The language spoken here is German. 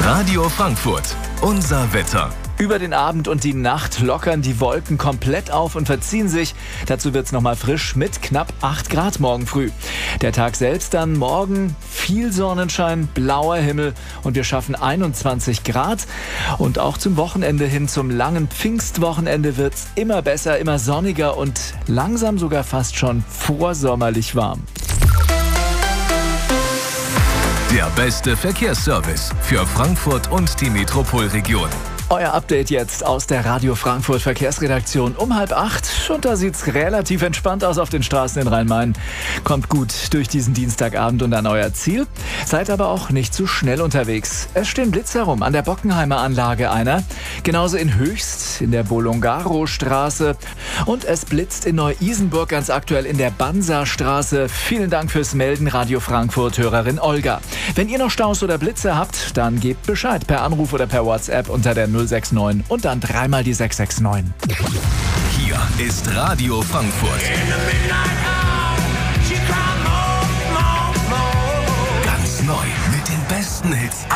Radio Frankfurt, unser Wetter. Über den Abend und die Nacht lockern die Wolken komplett auf und verziehen sich. Dazu wird's nochmal frisch mit knapp 8 Grad morgen früh. Der Tag selbst dann morgen viel Sonnenschein, blauer Himmel und wir schaffen 21 Grad. Und auch zum Wochenende hin, zum langen Pfingstwochenende wird's immer besser, immer sonniger und langsam sogar fast schon vorsommerlich warm. Der beste Verkehrsservice für Frankfurt und die Metropolregion. Euer Update jetzt aus der Radio Frankfurt Verkehrsredaktion um 7:30. Und da sieht's relativ entspannt aus auf den Straßen in Rhein-Main. Kommt gut durch diesen Dienstagabend und an euer Ziel. Seid aber auch nicht zu schnell unterwegs. Es stehen Blitze herum, an der Bockenheimer Anlage einer. Genauso in Höchst, in der Bolongaro-Straße. Und es blitzt in Neu-Isenburg ganz aktuell in der Bansa-Straße. Vielen Dank fürs Melden, Radio Frankfurt-Hörerin Olga. Wenn ihr noch Staus oder Blitze habt, dann gebt Bescheid per Anruf oder per WhatsApp unter der 069 und dann dreimal die 669. Hier ist Radio Frankfurt.